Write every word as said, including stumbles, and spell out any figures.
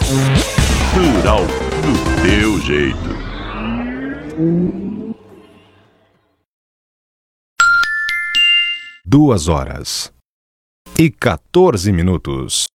Rural do teu jeito. Duas horas e quatorze minutos.